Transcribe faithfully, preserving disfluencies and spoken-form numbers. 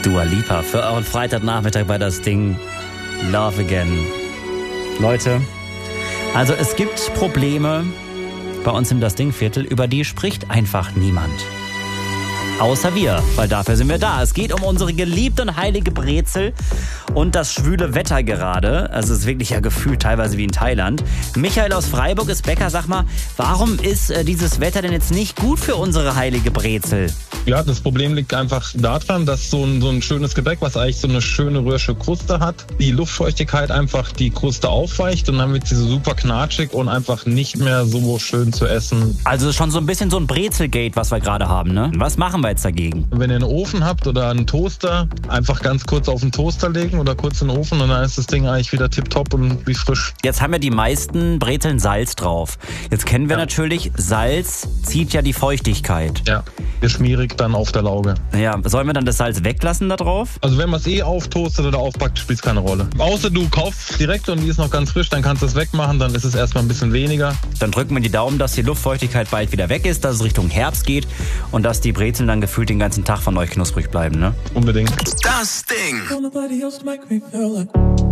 Dua Lipa für euren Freitagnachmittag bei das Ding Love Again. Leute, also es gibt Probleme bei uns im Das Ding Viertel, über die spricht einfach niemand. Außer wir, weil dafür sind wir da. Es geht um unsere geliebte und heilige Brezel und das schwüle Wetter gerade. Also es ist wirklich ja gefühlt teilweise wie in Thailand. Michael aus Freiburg ist Bäcker. Sag mal, warum ist äh, dieses Wetter denn jetzt nicht gut für unsere heilige Brezel? Ja, das Problem liegt einfach daran, dass so ein, so ein schönes Gebäck, was eigentlich so eine schöne röhrische Kruste hat, die Luftfeuchtigkeit einfach die Kruste aufweicht und dann wird sie so super knatschig und einfach nicht mehr so schön zu essen. Also schon so ein bisschen so ein Brezelgate, was wir gerade haben, ne? Was machen wir jetzt dagegen? Wenn ihr einen Ofen habt oder einen Toaster, einfach ganz kurz auf den Toaster legen oder kurz in den Ofen und dann ist das Ding eigentlich wieder tipptopp und wie frisch. Jetzt haben ja die meisten Brezeln Salz drauf. Jetzt kennen wir ja natürlich, Salz zieht ja die Feuchtigkeit. Ja, geschmierig dann auf der Lauge. Ja, sollen wir dann das Salz weglassen da drauf? Also wenn man es eh auftoastet oder aufpackt, spielt es keine Rolle. Außer du kaufst direkt und die ist noch ganz frisch, dann kannst du es wegmachen, dann ist es erstmal ein bisschen weniger. Dann drücken wir die Daumen, dass die Luftfeuchtigkeit bald wieder weg ist, dass es Richtung Herbst geht und dass die Brezeln dann gefühlt den ganzen Tag von euch knusprig bleiben, ne? Unbedingt. Das Ding.